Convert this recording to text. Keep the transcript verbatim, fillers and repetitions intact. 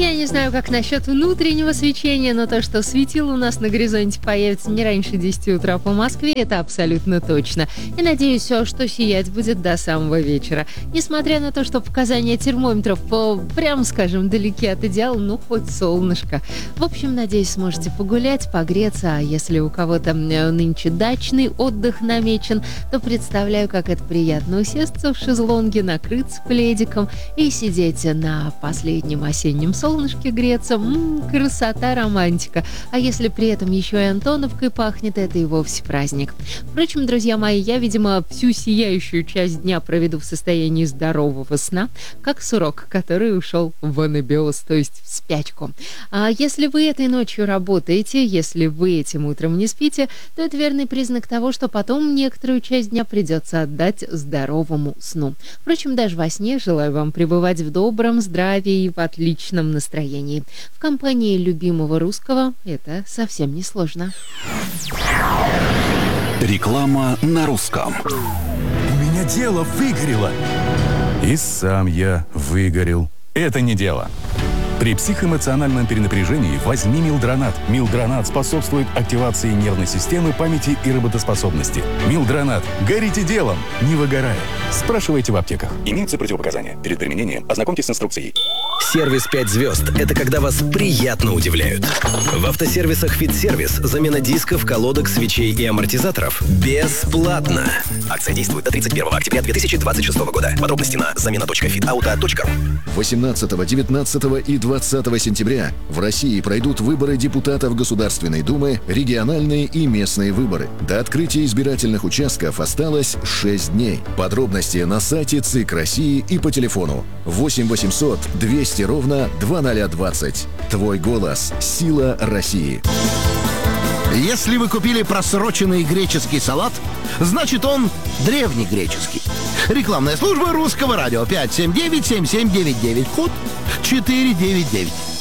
Я не знаю, как насчет внутреннего свечения, но то, что светило у нас на горизонте появится не раньше десяти утра по Москве, это абсолютно точно. И надеюсь, что сиять будет до самого вечера. Несмотря на то, что показания термометров, по, прям скажем, далеки от идеала, ну, хоть солнышко. В общем, надеюсь, сможете погулять, погреться, а если у кого-то нынче дачный отдых намечен, то представляю, как это приятно усесться в шезлонге, накрыться пледиком и сидеть на последнем осеннем солнышке греться. М-м, красота, романтика. А если при этом еще и Антоновкой пахнет, это и вовсе праздник. Впрочем, друзья мои, я, видимо, всю сияющую часть дня проведу в состоянии здорового сна, как сурок, который ушел в анабиоз, то есть в спячку. А если вы этой ночью работаете, если вы этим утром не спите, то это верный признак того, что потом некоторую часть дня придется отдать здоровому сну. Впрочем, даже во сне желаю вам пребывать в добром здравии и в отличном настроении. В компании любимого русского это совсем не сложно. Реклама на русском. У меня дело выгорело. И сам я выгорел. Это не дело. При психоэмоциональном перенапряжении возьми Милдронат. Милдронат способствует активации нервной системы, памяти и работоспособности. Милдронат. Горите делом, не выгорая. Спрашивайте в аптеках. Имеются противопоказания. Перед применением ознакомьтесь с инструкцией. Сервис пять звезд – это когда вас приятно удивляют. В автосервисах «Фитсервис» замена дисков, колодок, свечей и амортизаторов бесплатно. Акция действует до тридцать первого октября две тысячи двадцать шестого года. Подробности на замена точка фитауто точка ру. восемнадцатого, девятнадцатого и двадцатого сентября в России пройдут выборы депутатов Государственной Думы, региональные и местные выборы. До открытия избирательных участков осталось шесть дней. Подробности на сайте ЦИК России и по телефону восемь восемьсот двести ровно двадцать двадцать. Твой голос – сила России. Если вы купили просроченный греческий салат, значит он древнегреческий. Рекламная служба Русского радио пять семь девять семь семь девять девять, код четыре девять девять.